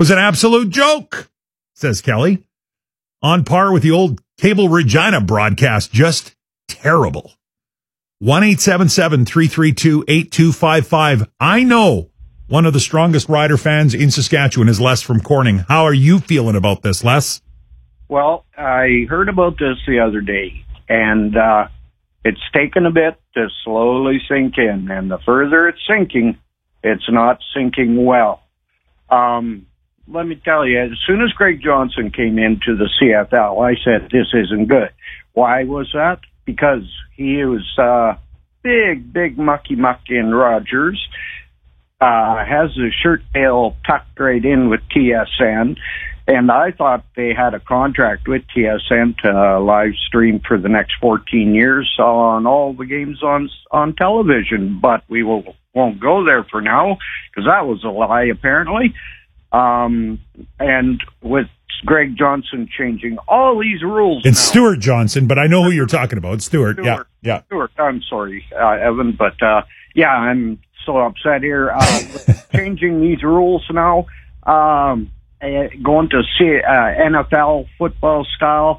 was an absolute joke, says Kelly. On par with the old cable Regina broadcast. Just terrible. 1-877-332-8255. I know one of the strongest Rider fans in Saskatchewan is Les from Corning. How are you feeling about this, Les? Well, I heard about this the other day, and it's taken a bit to slowly sink in. And the further it's sinking, it's not sinking well. Let me tell you, as soon as Greg Johnson came into the CFL, I said, this isn't good. Why was that? Because he was big mucky in Rogers, has his shirt tail tucked right in with TSN, and I thought they had a contract with TSN to live stream for the next 14 years on all the games on television, but we won't go there for now, because that was a lie, apparently. And with Greg Johnson changing all these rules. It's now. Stuart Johnson, but I know who you're talking about. Stuart. Yeah. Stuart. I'm sorry, Evan, but yeah, I'm so upset here. Changing these rules now, going to see NFL football style.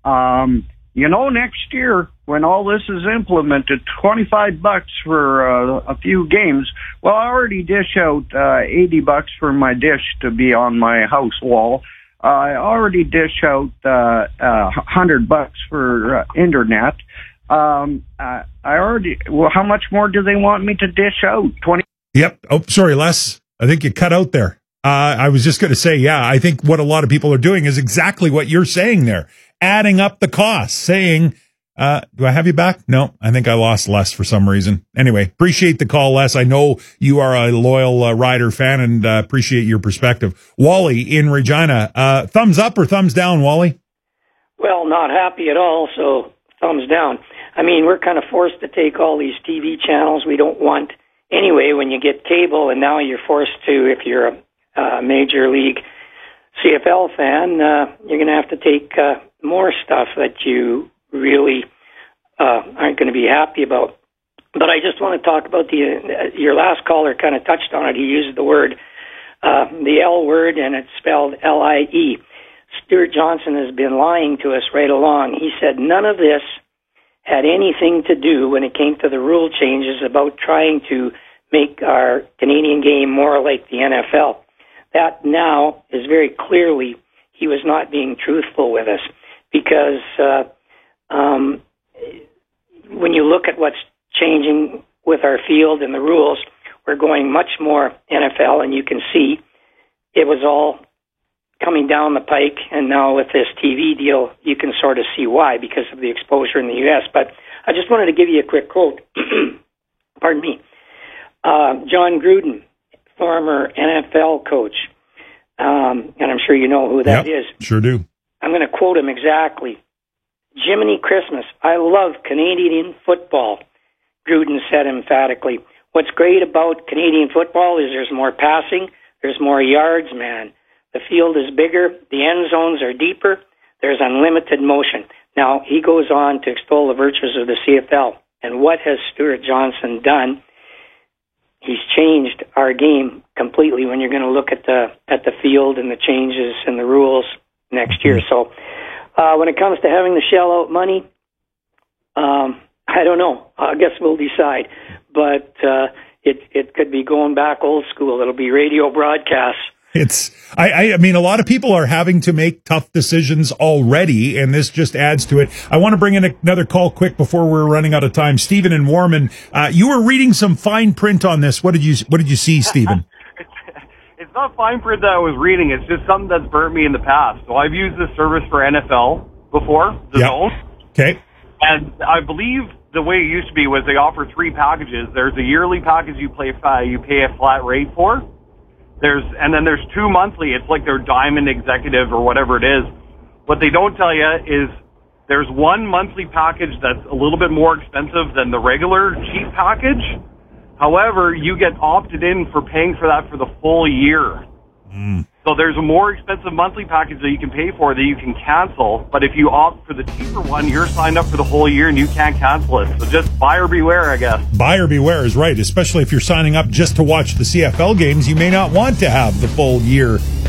Next year when all this is implemented, $25 for a few games. Well, I already dish out $80 for my dish to be on my house wall. I already dish out $100 for internet. How much more do they want me to dish out? 20. Yep. Oh, sorry, Les. I think you cut out there. I was just going to say, yeah, I think what a lot of people are doing is exactly what you're saying there. Adding up the costs, saying, do I have you back? No, I think I lost Les for some reason. Anyway, appreciate the call, Les. I know you are a loyal Rider fan and appreciate your perspective. Wally in Regina, thumbs up or thumbs down, Wally? Well, not happy at all, so thumbs down. I mean, we're kind of forced to take all these TV channels we don't want anyway when you get cable, and now you're forced to, if you're a Major League CFL fan, you're going to have to take more stuff that you really aren't going to be happy about. But I just want to talk about your last caller kind of touched on it. He used the word, the L word, and it's spelled L-I-E. Stuart Johnson has been lying to us right along. He said none of this had anything to do when it came to the rule changes about trying to make our Canadian game more like the NFL. That now is very clearly he was not being truthful with us, because when you look at what's changing with our field and the rules, we're going much more NFL, and you can see it was all coming down the pike, and now with this TV deal, you can sort of see why, because of the exposure in the U.S. But I just wanted to give you a quick quote. Pardon me. John Gruden, former NFL coach, and I'm sure you know who that is. Sure do. I'm going to quote him exactly. Jiminy Christmas, I love Canadian football, Gruden said emphatically. What's great about Canadian football is there's more passing, there's more yards, man. The field is bigger, the end zones are deeper, there's unlimited motion. Now, he goes on to extol the virtues of the CFL. And what has Stuart Johnson done? He's changed our game completely when you're going to look at the field and the changes and the rules next year. So when it comes to having to shell out money, I don't know. I guess we'll decide. But it could be going back old school. It'll be radio broadcasts. I mean, a lot of people are having to make tough decisions already, and this just adds to it. I want to bring in another call quick before we're running out of time. Stephen in Warman, you were reading some fine print on this. What did you see, Stephen? It's not fine print that I was reading. It's just something that's burnt me in the past. So I've used this service for NFL before, the Zone. Okay. And I believe the way it used to be was they offer 3 packages. There's a yearly package you pay a flat rate for. And then there's 2 monthly. It's like their Diamond Executive or whatever it is. What they don't tell you is there's 1 monthly package that's a little bit more expensive than the regular cheap package. However, you get opted in for paying for that for the full year. So there's a more expensive monthly package that you can pay for that you can cancel. But if you opt for the cheaper one, you're signed up for the whole year and you can't cancel it. So just buyer beware, I guess. Buyer beware is right, especially if you're signing up just to watch the CFL games. You may not want to have the full year